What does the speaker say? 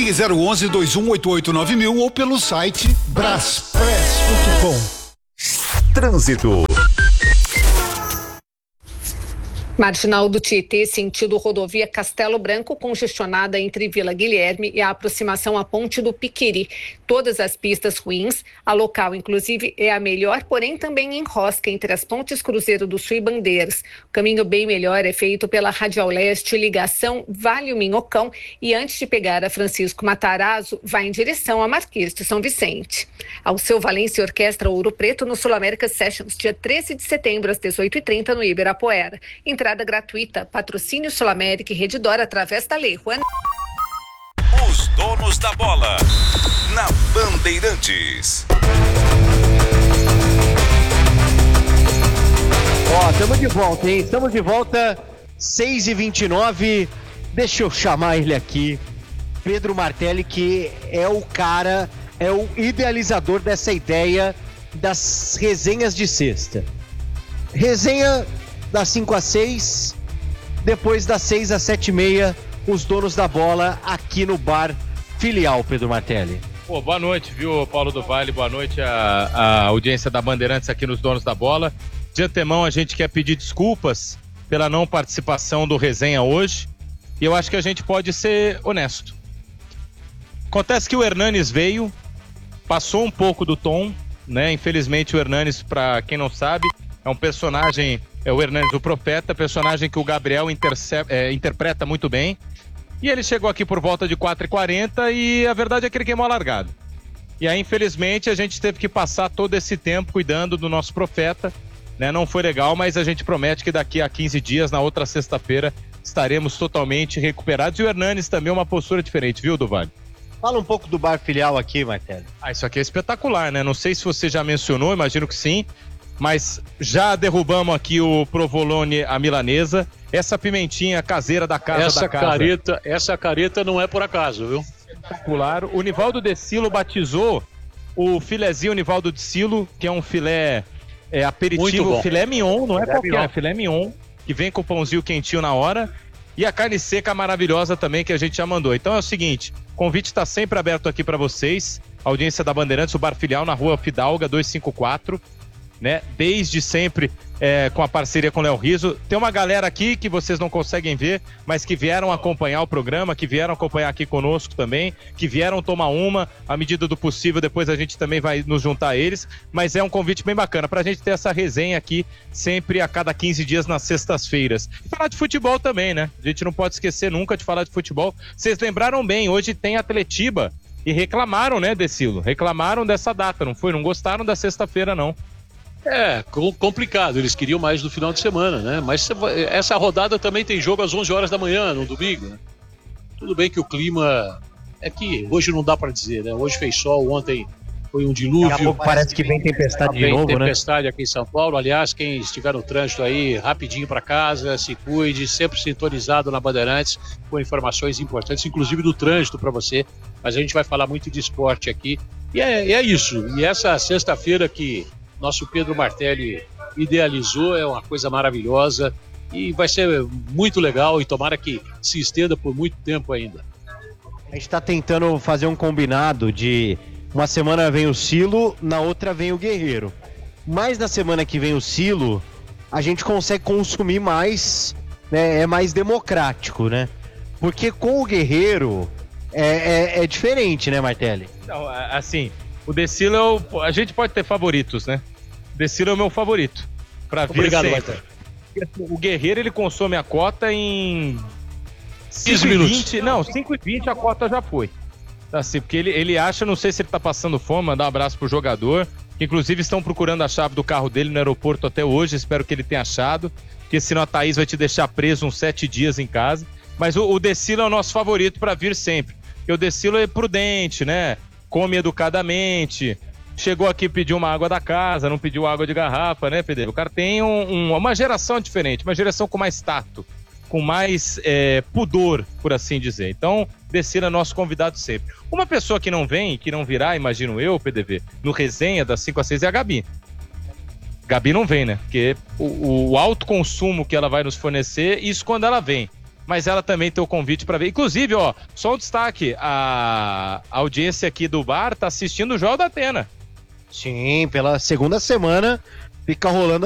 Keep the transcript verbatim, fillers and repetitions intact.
Ligue zero onze, dois um oito oito, nove mil ou pelo site braspress ponto com. Trânsito. Marginal do Tietê, sentido rodovia Castelo Branco, congestionada entre Vila Guilherme e a aproximação à Ponte do Piqueri. Todas as pistas ruins, a local inclusive é a melhor, porém também enrosca entre as pontes Cruzeiro do Sul e Bandeiras. O caminho bem melhor é feito pela Radial Leste, ligação Vale Minhocão, e antes de pegar a Francisco Matarazzo, vai em direção a Marquês de São Vicente. Ao seu Valência Orquestra Ouro Preto no Sul América Sessions, dia treze de setembro, às dezoito e trinta, no Ibirapuera. Entrada gratuita, patrocínio Sul América e Redditor através da Lei Rouanet. Os donos da bola, na Bandeirantes. Ó, estamos de volta, hein? Estamos de volta, seis e vinte e nove. Deixa eu chamar ele aqui. Pedro Martelli, que é o cara, é o idealizador dessa ideia das resenhas de sexta. Resenha das cinco às seis, depois das seis às sete e meia, os donos da bola aqui no Bar Filial, Pedro Martelli. Pô, boa noite, viu, Paulo do Vale? Boa noite a, a audiência da Bandeirantes aqui nos Donos da Bola. De antemão, a gente quer pedir desculpas pela não participação do Resenha hoje, e eu acho que a gente pode ser honesto. Acontece que o Hernanes veio, passou um pouco do tom, né? Infelizmente o Hernanes, para quem não sabe, é um personagem, é o Hernanes o Profeta, personagem que o Gabriel interce- é, interpreta muito bem. E ele chegou aqui por volta de quatro e quarenta e a verdade é que ele queimou a largada. E aí, infelizmente, a gente teve que passar todo esse tempo cuidando do nosso Profeta, né? Não foi legal, mas a gente promete que daqui a quinze dias, na outra sexta-feira, estaremos totalmente recuperados. E o Hernanes também é uma postura diferente, viu, Duvalho? Fala um pouco do Bar Filial aqui, Martelli. Ah, isso aqui é espetacular, né? Não sei se você já mencionou, imagino que sim, mas já derrubamos aqui o provolone à milanesa, essa pimentinha caseira da casa essa da casa. Careta, essa careta não é por acaso, viu? Espetacular. O Nivaldo De Silo batizou o filezinho Nivaldo De Silo, que é um filé é, aperitivo, filé mignon, não é filé qualquer, mignon. filé mignon, que vem com o pãozinho quentinho na hora, e a carne seca maravilhosa também, que a gente já mandou. Então é o seguinte, o convite está sempre aberto aqui para vocês, audiência da Bandeirantes, o Bar Filial na rua Fidalga duzentos e cinquenta e quatro, né? Desde sempre é, com a parceria com o Léo Rizzo. Tem uma galera aqui que vocês não conseguem ver, mas que vieram acompanhar o programa, que vieram acompanhar aqui conosco também, que vieram tomar uma, à medida do possível, depois a gente também vai nos juntar a eles, mas é um convite bem bacana pra gente ter essa resenha aqui sempre a cada quinze dias nas sextas-feiras. E falar de futebol também, né? A gente não pode esquecer nunca de falar de futebol. Vocês lembraram bem, hoje tem Atletiba e reclamaram, né, Decilo? Reclamaram dessa data, não foi? Não gostaram da sexta-feira, não. É, complicado, eles queriam mais no final de semana, né? Mas essa rodada também tem jogo às onze horas da manhã, no domingo, né? Tudo bem que o clima é que hoje não dá pra dizer, né? Hoje fez sol, ontem foi um dilúvio. Daqui a pouco parece que vem tempestade de novo, né? Vem tempestade aqui em São Paulo. Aliás, quem estiver no trânsito aí, rapidinho pra casa, se cuide, sempre sintonizado na Bandeirantes, com informações importantes, inclusive do trânsito pra você. Mas a gente vai falar muito de esporte aqui. E é, é isso. E essa sexta-feira que nosso Pedro Martelli idealizou, é uma coisa maravilhosa e vai ser muito legal e tomara que se estenda por muito tempo ainda. A gente está tentando fazer um combinado de uma semana vem o Silo, na outra vem o Guerreiro. Mas na semana que vem o Silo, a gente consegue consumir mais, né, é mais democrático, né? Porque com o Guerreiro é, é, é diferente, né, Martelli? Não, assim... O Decilo é o... A gente pode ter favoritos, né? O Decilo é o meu favorito. Pra vir Obrigado, sempre. O Guerreiro, ele consome a cota em... cinco minutos. Não, cinco e vinte a cota já foi. Assim, porque ele, ele acha, não sei se ele tá passando fome, mandar um abraço pro jogador, que inclusive estão procurando a chave do carro dele no aeroporto até hoje, espero que ele tenha achado, porque senão a Thaís vai te deixar preso uns sete dias em casa. Mas o, o Decilo é o nosso favorito pra vir sempre. Porque o Decilo é prudente, né? Come educadamente, chegou aqui, pediu uma água da casa, não pediu água de garrafa, né, Pedro? O cara tem um, um, uma geração diferente, uma geração com mais tato, com mais é, pudor, por assim dizer. Então, Decilo é nosso convidado sempre. Uma pessoa que não vem, que não virá, imagino eu, P D V, no resenha das cinco às seis é a Gabi. Gabi não vem, né? Porque o, o alto consumo que ela vai nos fornecer, isso quando ela vem. mas ela também tem o convite para ver. Inclusive, ó, só um destaque, a audiência aqui do bar tá assistindo o Jogo da Atena. Sim, pela segunda semana fica rolando